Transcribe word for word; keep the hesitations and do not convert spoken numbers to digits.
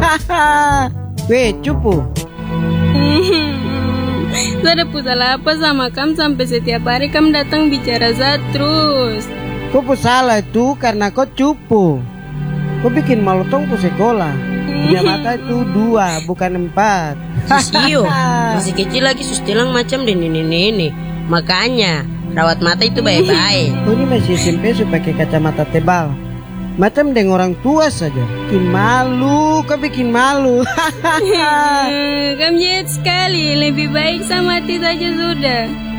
Weh, cupu. Saya ada salah apa sama kamu sampai setiap hari kamu datang bicara saya terus. Kau pu salah itu karena kau cupu. Kau bikin malu tong ku sekolah. Punya mata itu dua, bukan empat. Sisio, masih kecil lagi sus tilang macam di nenek-nenek. Makanya rawat mata itu baik-baik. Kau ini masih S M P sudah pakai kacamata tebal. Macam dengan orang tua saja. Bikin malu, kau bikin malu. Kamu jahat sekali. Lebih baik sama mati saja sudah.